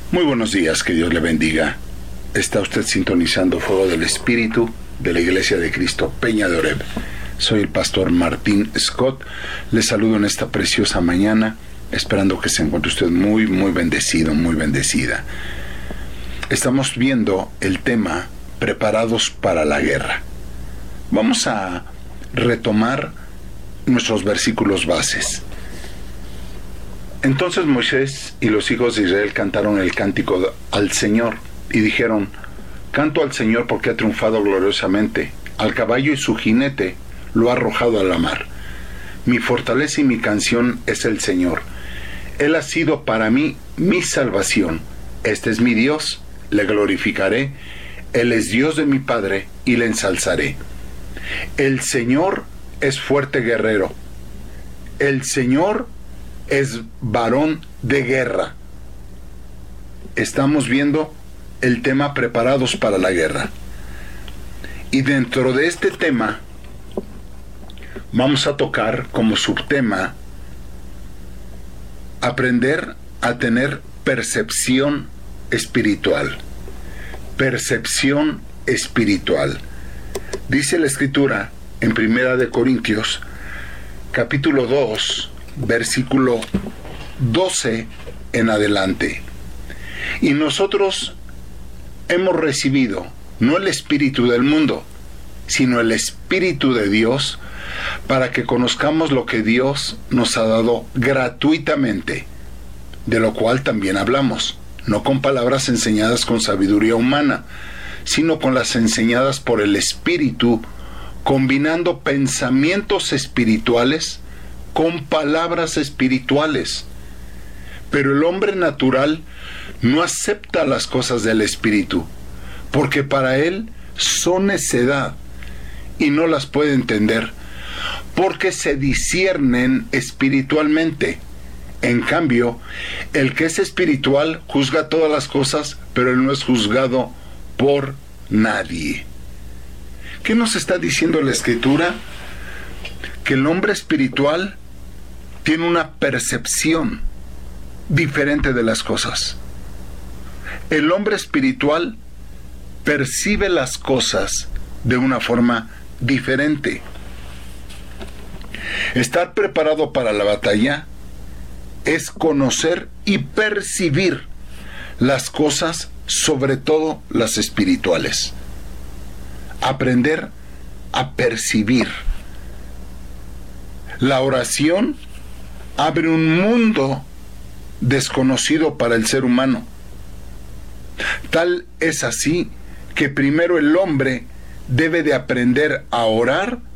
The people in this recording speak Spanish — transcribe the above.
Muy buenos días, que Dios le bendiga. Está usted sintonizando Fuego del Espíritu de la Iglesia de Cristo Peña de Oreb. Soy el pastor Martín Scott. Le saludo en esta preciosa mañana, esperando que se encuentre usted muy bendecido, muy bendecida. Estamos viendo el tema Preparados para la guerra. Vamos a retomar nuestros versículos bases. Entonces Moisés y los hijos de Israel cantaron el cántico al Señor y dijeron: canto al Señor porque ha triunfado gloriosamente, al caballo y su jinete lo ha arrojado a la mar. Mi fortaleza y mi canción es el Señor. Él ha sido para mí mi salvación. Este es mi Dios, le glorificaré. Él es Dios de mi Padre y le ensalzaré. El Señor es fuerte guerrero. El Señor es varón de guerra. Estamos viendo el tema preparados para la guerra. Y dentro de este tema vamos a tocar como subtema aprender a tener percepción espiritual. Percepción espiritual. Dice la Escritura en 1 Corintios, capítulo 2, versículo 12 en adelante. Y nosotros hemos recibido no el espíritu del mundo, sino el Espíritu de Dios, para que conozcamos lo que Dios nos ha dado gratuitamente, de lo cual también hablamos, no con palabras enseñadas con sabiduría humana, sino con las enseñadas por el Espíritu, combinando pensamientos espirituales con palabras espirituales. Pero el hombre natural no acepta las cosas del Espíritu, porque para él son necedad y no las puede entender, porque se disciernen espiritualmente. En cambio, el que es espiritual juzga todas las cosas, pero él no es juzgado por nadie. ¿Qué nos está diciendo la Escritura? Que el hombre espiritual tiene una percepción diferente de las cosas. El hombre espiritual percibe las cosas de una forma diferente. Estar preparado para la batalla es conocer y percibir las cosas, sobre todo las espirituales. Aprender a percibir. La oración abre un mundo desconocido para el ser humano. Tal es así que primero el hombre debe de aprender a orar